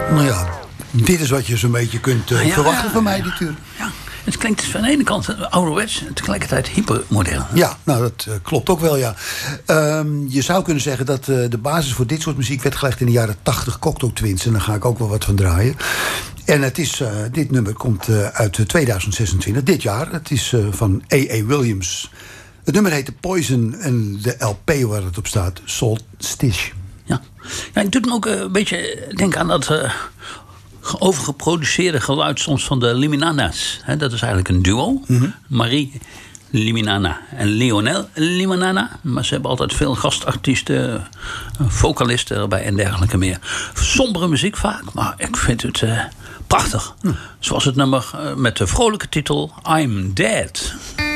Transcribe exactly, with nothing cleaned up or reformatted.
Nou ja, dit is wat je zo'n beetje kunt uh, ja, verwachten ja, van mij natuurlijk. Ja. Het klinkt van de ene kant ouderwets en tegelijkertijd hypermodern. Ja, nou dat uh, klopt ook wel, ja. Um, je zou kunnen zeggen dat uh, de basis voor dit soort muziek werd gelegd in de jaren tachtig, Cocteau Twins. En daar ga ik ook wel wat van draaien. En het is, uh, dit nummer komt uh, uit tweeduizend zesentwintig, dit jaar. Het is uh, van A A. Williams. Het nummer heette Poison en de L P waar het op staat, Solstice. Ja, ja ik doe me ook een beetje denken aan dat Uh... overgeproduceerde geluid soms van de Liminana's. He, dat is eigenlijk een duo. Mm-hmm. Marie Liminana en Lionel Liminana. Maar ze hebben altijd veel gastartiesten, vocalisten erbij en dergelijke meer. Sombere muziek vaak, maar ik vind het uh, prachtig. Mm. Zoals het nummer uh, met de vrolijke titel I'm Dead.